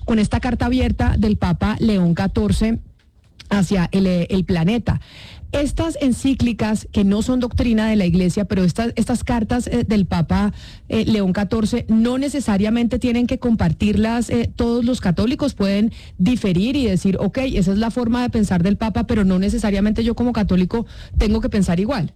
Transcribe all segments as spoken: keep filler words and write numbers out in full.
con esta carta abierta del Papa León catorce hacia el, el planeta. Estas encíclicas, que no son doctrina de la Iglesia, pero estas, estas cartas eh, del Papa eh, León catorce, no necesariamente tienen que compartirlas eh, todos los católicos, pueden diferir y decir, ok, esa es la forma de pensar del Papa, pero no necesariamente yo como católico tengo que pensar igual.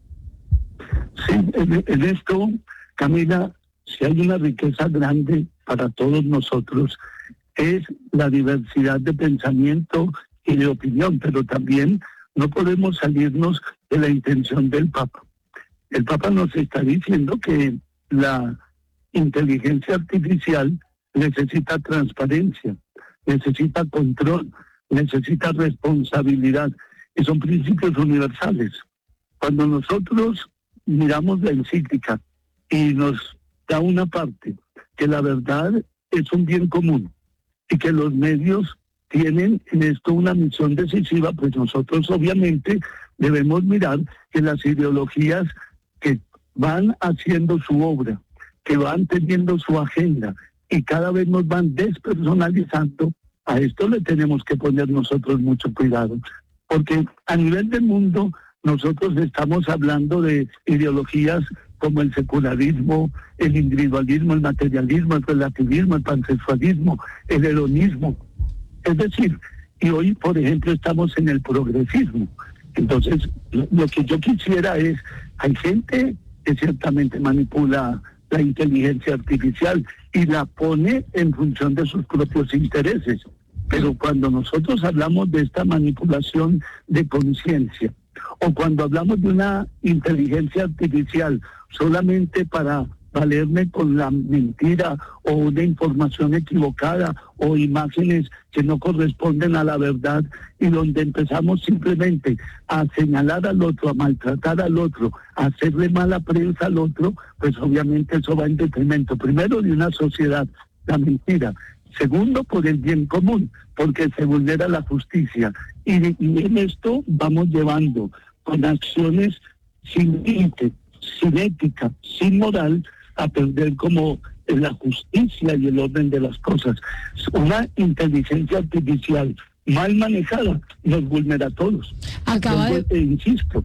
Sí, en, en esto, Camila, si hay una riqueza grande para todos nosotros, es la diversidad de pensamiento y de opinión, pero también no podemos salirnos de la intención del Papa. El Papa nos está diciendo que la inteligencia artificial necesita transparencia, necesita control, necesita responsabilidad, y son principios universales. Cuando nosotros miramos la encíclica y nos da una parte que la verdad es un bien común y que los medios tienen en esto una misión decisiva, pues nosotros obviamente debemos mirar que las ideologías que van haciendo su obra, que van teniendo su agenda y cada vez nos van despersonalizando, a esto le tenemos que poner nosotros mucho cuidado, porque a nivel del mundo nosotros estamos hablando de ideologías como el secularismo, el individualismo, el materialismo, el relativismo, el pansexualismo, el hedonismo. Es decir, y hoy, por ejemplo, estamos en el progresismo. Entonces, lo, lo que yo quisiera es, hay gente que ciertamente manipula la inteligencia artificial y la pone en función de sus propios intereses. Pero cuando nosotros hablamos de esta manipulación de conciencia, o cuando hablamos de una inteligencia artificial solamente para valerme con la mentira o una información equivocada o imágenes que no corresponden a la verdad, y donde empezamos simplemente a señalar al otro, a maltratar al otro, a hacerle mala prensa al otro, pues obviamente eso va en detrimento, primero, de una sociedad, la mentira; segundo, por el bien común, porque se vulnera la justicia. Y, y en esto vamos llevando con acciones sin límite, sin ética, sin moral, a perder como la justicia y el orden de las cosas. Una inteligencia artificial mal manejada nos vulnera a todos. Acaba de... Eh, insisto.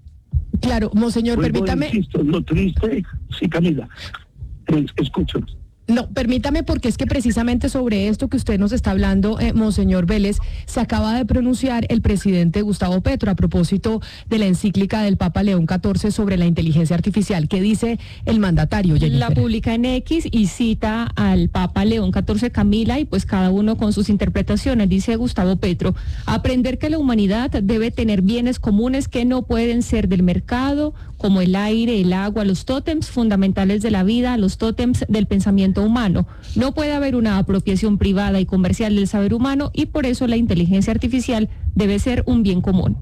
Claro, monseñor, Vuelvo, permítame... Insisto, lo triste... Sí, Camila, eh, escucho. No, permítame, porque es que precisamente sobre esto que usted nos está hablando, eh, monseñor Vélez, se acaba de pronunciar el presidente Gustavo Petro a propósito de la encíclica del Papa León catorce sobre la inteligencia artificial. ¿Qué dice el mandatario, Jennifer? La publica en X y cita al Papa León catorce, Camila, y pues cada uno con sus interpretaciones. Dice Gustavo Petro: aprender que la humanidad debe tener bienes comunes que no pueden ser del mercado, como el aire, el agua, los tótems fundamentales de la vida, los tótems del pensamiento humano. No puede haber una apropiación privada y comercial del saber humano, y por eso la inteligencia artificial debe ser un bien común.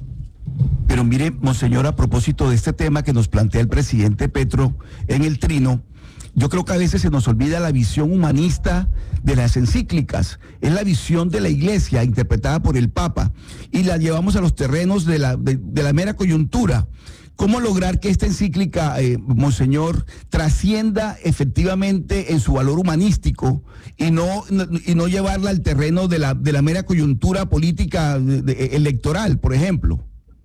Pero mire, monseñor, a propósito de este tema que nos plantea el presidente Petro en el Trino, yo creo que a veces se nos olvida la visión humanista de las encíclicas. Es la visión de la Iglesia interpretada por el Papa, y la llevamos a los terrenos de la, de, de la mera coyuntura. ¿Cómo lograr que esta encíclica, eh, monseñor, trascienda efectivamente en su valor humanístico y no, y no llevarla al terreno de la, de la mera coyuntura política de, de, electoral, por ejemplo?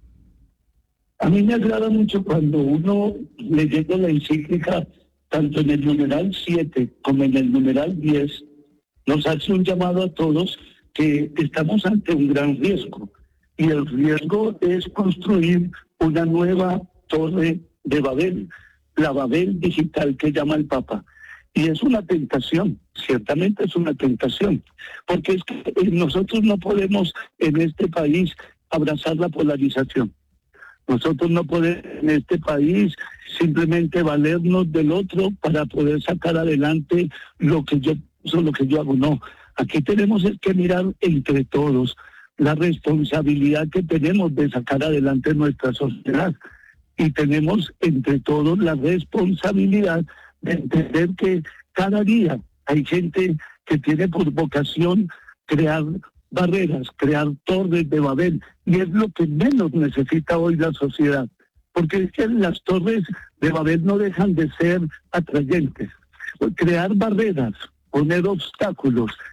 A mí me agrada mucho cuando uno, leyendo la encíclica, tanto en el numeral siete como en el numeral diez, nos hace un llamado a todos que estamos ante un gran riesgo. Y el riesgo es construir una nueva torre de Babel, la Babel digital que llama el Papa. Y es una tentación, ciertamente es una tentación, porque es que nosotros no podemos en este país abrazar la polarización. Nosotros no podemos en este país simplemente valernos del otro para poder sacar adelante lo que yo pienso, lo que yo hago. No, aquí tenemos que mirar entre todos la responsabilidad que tenemos de sacar adelante nuestra sociedad, y tenemos entre todos la responsabilidad de entender que cada día hay gente que tiene por vocación crear barreras, crear torres de Babel, y es lo que menos necesita hoy la sociedad, porque es que las torres de Babel no dejan de ser atrayentes. Crear barreras, poner obstáculos,